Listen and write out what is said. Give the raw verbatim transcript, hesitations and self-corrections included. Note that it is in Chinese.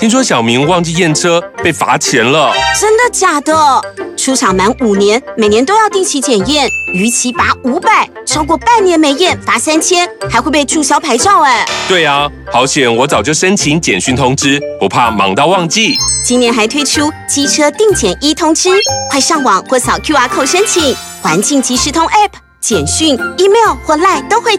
听说小明忘记验车，被罚钱了。 真的假的？出厂满五年，每年都要定期检验，逾期罚五百，超过半年没验罚三千，还会被注销牌照哎。 对啊，好险，我早就申请简讯通知，不怕忙到忘记。 今年还推出机车定检一通知，快上网或扫 Q R code 申请，环境即时通 App、简讯、email 或 Line 都会